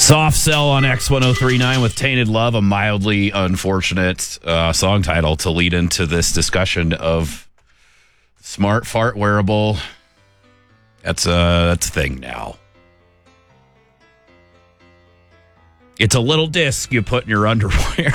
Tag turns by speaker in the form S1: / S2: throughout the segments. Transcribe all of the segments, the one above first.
S1: Soft Cell on X1039 with Tainted Love, a mildly unfortunate song title to lead into this discussion of smart fart wearable. That's a thing now. It's a little disc you put in your underwear.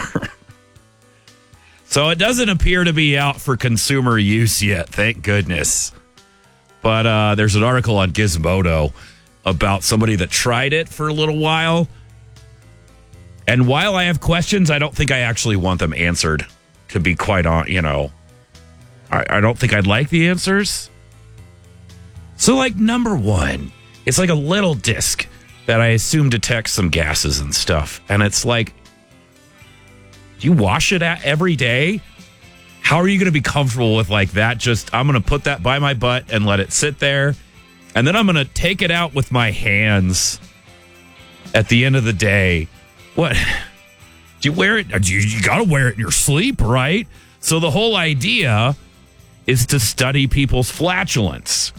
S1: So it doesn't appear to be out for consumer use yet, thank goodness. But there's an article on Gizmodo about somebody that tried it for a little while. And while I have questions, I don't think I actually want them answered, to be quite honest. I don't think I'd like the answers. So, like, number one, it's like a little disc that I assume detects some gases and stuff. And it's like, do you wash it every day? How are you going to be comfortable with like that? Just, I'm going to put that by my butt and let it sit there. And then I'm going to take it out with my hands at the end of the day. What? Do you wear it? You got to wear it in your sleep, right? So the whole idea is to study people's flatulence.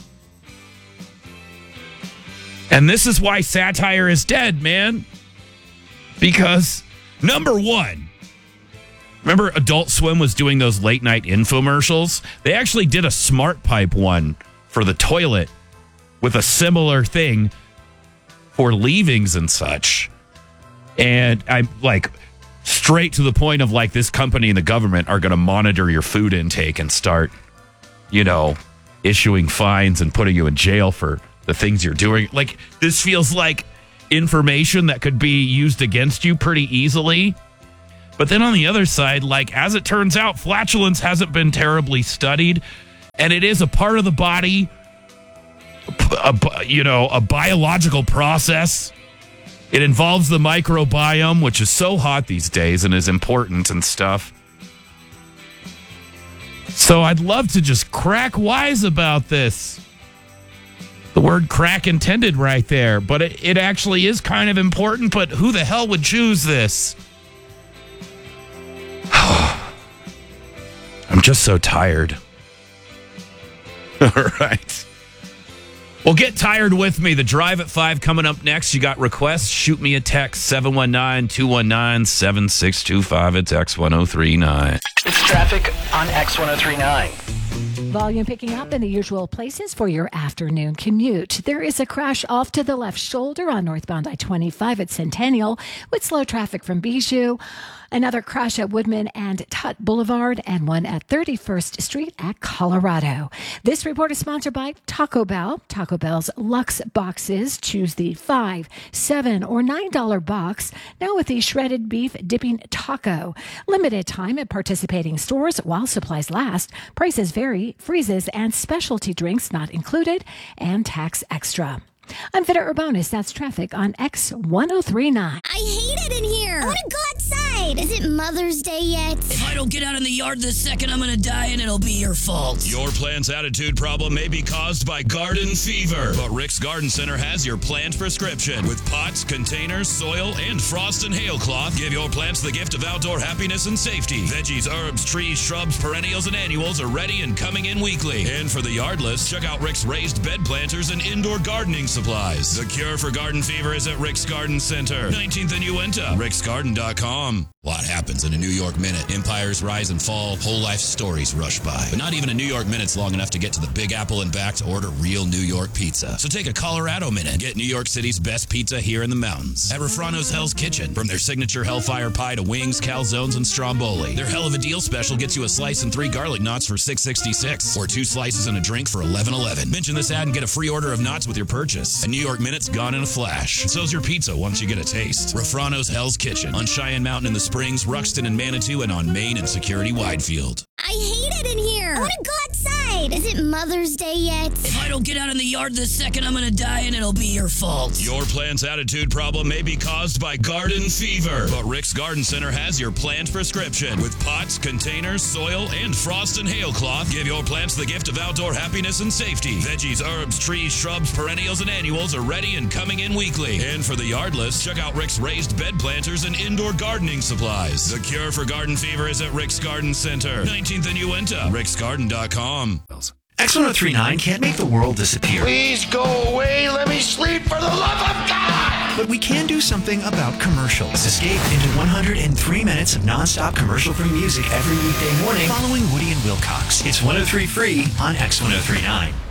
S1: And this is why satire is dead, man. Because, number one, remember Adult Swim was doing those late night infomercials? They actually did a Smart Pipe one for the toilet with a similar thing for leavings and such. And I'm like straight to the point of like this company and the government are going to monitor your food intake and start, issuing fines and putting you in jail for the things you're doing. Like, this feels like information that could be used against you pretty easily. But then on the other side, like, as it turns out, flatulence hasn't been terribly studied, and it is a part of the body, a biological process. It involves the microbiome, which is so hot these days and is important and stuff. So I'd love to just crack wise about this. The word crack intended right there, but it actually is kind of important, but who the hell would choose this? I'm just so tired. All right. Well, get tired with me. The Drive at 5 coming up next. You got requests? Shoot me a text, 719-219-7625. It's X1039.
S2: It's traffic on X1039.
S3: Volume picking up in the usual places for your afternoon commute. There is a crash off to the left shoulder on northbound I-25 at Centennial with slow traffic from Bijou. Another crash at Woodman and Tutt Boulevard, and one at 31st Street at Colorado. This report is sponsored by Taco Bell. Taco Bell's Luxe Boxes. Choose the $5, $7, or $9 box, now with the shredded beef dipping taco. Limited time at participating stores while supplies last. Prices vary, freezes and specialty drinks not included, and tax extra. I'm Vida Urbanus. That's traffic on X1039.
S4: I hate it in here. I want to go outside. Is it Mother's Day yet?
S5: If I don't get out in the yard this second, I'm going to die and it'll be your fault.
S6: Your plant's attitude problem may be caused by garden fever, but Rick's Garden Center has your plant prescription. With pots, containers, soil, and frost and hail cloth, give your plants the gift of outdoor happiness and safety. Veggies, herbs, trees, shrubs, perennials, and annuals are ready and coming in weekly. And for the yardless, check out Rick's raised bed planters and indoor gardening supplies. The cure for garden fever is at Rick's Garden Center, 19th and Uinta, ricksgarden.com. A lot happens in a New York minute. Empires rise and fall, whole life stories rush by. But not even a New York minute's long enough to get to the Big Apple and back to order real New York pizza. So take a Colorado minute. Get New York City's best pizza here in the mountains. At Refrano's Hell's Kitchen. From their signature Hellfire Pie to wings, calzones, and stromboli. Their Hell of a Deal special gets you a slice and 3 garlic knots for $6.66. Or 2 slices and a drink for $11.11. Mention this ad and get a free order of knots with your purchase. A New York minute's gone in a flash. And so's your pizza once you get a taste. Refrano's Hell's Kitchen. On Cheyenne Mountain in the Springs, Ruxton and Manitou, and on Main and Security Widefield.
S4: I hate it in here. I want to go outside. Is it Mother's Day yet?
S5: If I don't get out in the yard this second, I'm going to die and it'll be your fault.
S6: Your plant's attitude problem may be caused by garden fever, but Rick's Garden Center has your plant prescription. With pots, containers, soil, and frost and hail cloth, give your plants the gift of outdoor happiness and safety. Veggies, herbs, trees, shrubs, perennials, and annuals are ready and coming in weekly. And for the yardless, check out Rick's raised bed planters and indoor gardening supplies. The cure for garden fever is at Rick's Garden Center, 19th and Uinta, ricksgarden.com.
S2: X1039 can't make the world disappear.
S7: Please go away. Let me sleep for the love of God.
S2: But we can do do something about commercials. Escape into 103 minutes of nonstop commercial-free music every weekday morning following Woody and Wilcox. It's 103 free on X1039.